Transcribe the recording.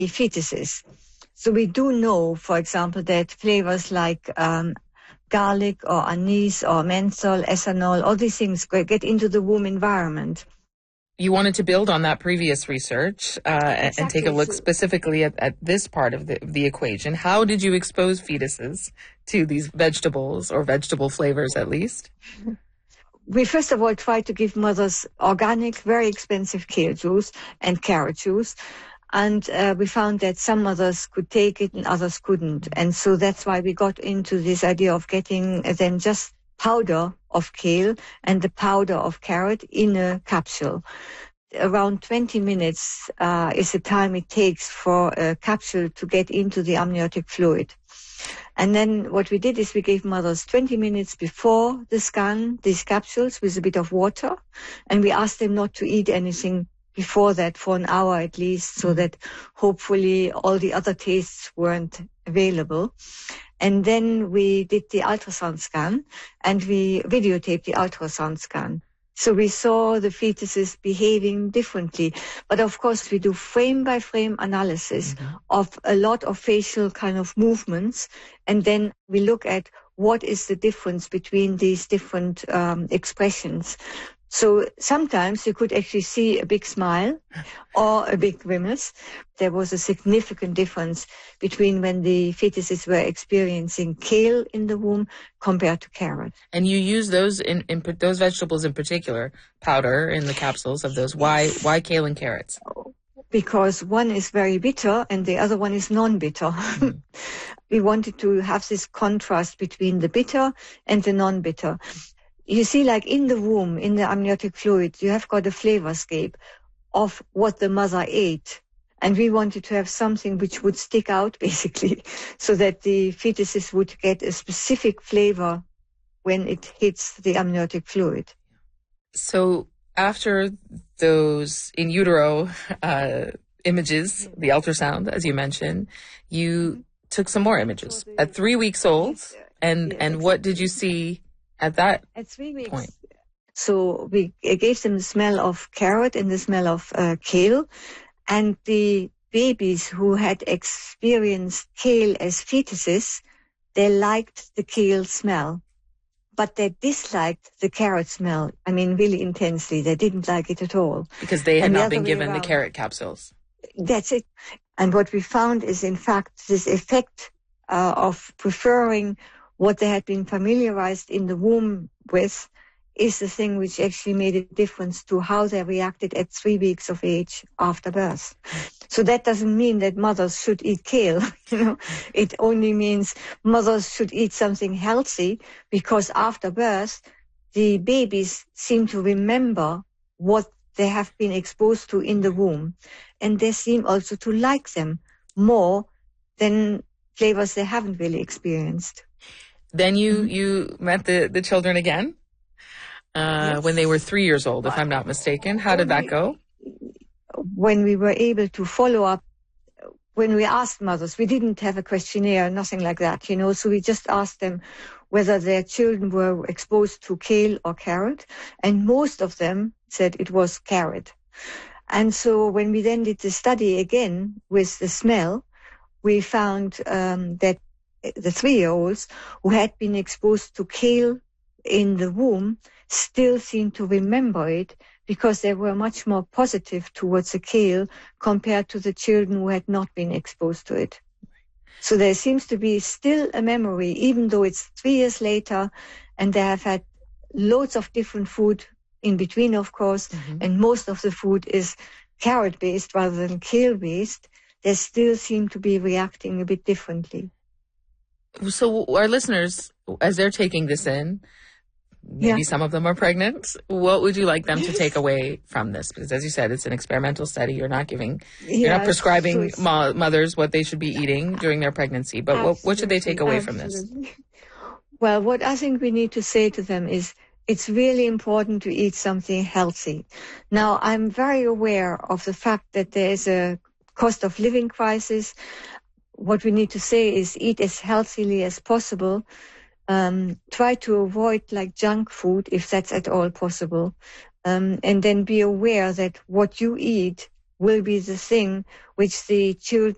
fetuses. So we do know, for example, that flavors like garlic or anise or menthol, ethanol, all these things get into the womb environment. You wanted to build on that previous research and take a look specifically at this part of the equation. How did you expose fetuses to these vegetables, or vegetable flavors at least? We first of all tried to give mothers organic, very expensive kale juice and carrot juice. And we found that some mothers could take it and others couldn't. And so that's why we got into this idea of getting them just powder of kale and the powder of carrot in a capsule. Around 20 minutes is the time it takes for a capsule to get into the amniotic fluid. And then what we did is we gave mothers 20 minutes before the scan these capsules with a bit of water, and we asked them not to eat anything before that for an hour at least, so that hopefully all the other tastes weren't available. And then we did the ultrasound scan, and we videotaped the ultrasound scan. So we saw the fetuses behaving differently. But of course, we do frame-by-frame analysis of a lot of facial kind of movements. And then we look at what is the difference between these different expressions. So sometimes you could actually see a big smile or a big grimace. There was a significant difference between when the fetuses were experiencing kale in the womb compared to carrot. And you use those in those vegetables in particular, powder in the capsules of those. Why kale and carrots? Because one is very bitter and the other one is non-bitter. We wanted to have this contrast between the bitter and the non-bitter. You see, like in the womb, in the amniotic fluid, you have got a flavorscape of what the mother ate. And we wanted to have something which would stick out, basically, so that the fetuses would get a specific flavor when it hits the amniotic fluid. So after those in utero images, the ultrasound, as you mentioned, you took some more images at 3 weeks old. And what did you see at that at 3 weeks point? So we gave them the smell of carrot and the smell of kale. And the babies who had experienced kale as fetuses, they liked the kale smell. But they disliked the carrot smell. I mean, really intensely. They didn't like it at all. Because they had not been given the carrot capsules. That's it. And what we found is, in fact, this effect of preferring what they had been familiarized in the womb with is the thing which actually made a difference to how they reacted at 3 weeks of age after birth. So that doesn't mean that mothers should eat kale. It only means mothers should eat something healthy, because after birth, the babies seem to remember what they have been exposed to in the womb. And they seem also to like them more than flavors they haven't really experienced. Then you met the children again yes. when they were 3 years old, if I'm not mistaken. How did that go? When we were able to follow up, when we asked mothers, we didn't have a questionnaire, nothing like that, so we just asked them whether their children were exposed to kale or carrot, and most of them said it was carrot. And so when we then did the study again with the smell, we found that the 3-year-olds who had been exposed to kale in the womb still seemed to remember it, because they were much more positive towards the kale compared to the children who had not been exposed to it. So there seems to be still a memory, even though it's 3 years later, and they have had loads of different food in between, of course, and most of the food is carrot-based rather than kale-based. They still seem to be reacting a bit differently. So our listeners, as they're taking this in, maybe some of them are pregnant. What would you like them to take away from this? Because as you said, it's an experimental study. You're not prescribing mothers what they should be eating during their pregnancy. But what should they take away from this? Well, what I think we need to say to them is, it's really important to eat something healthy. Now, I'm very aware of the fact that there is a cost of living crisis. What we need to say is eat as healthily as possible. Try to avoid junk food if that's at all possible. And then be aware that what you eat will be the thing which the children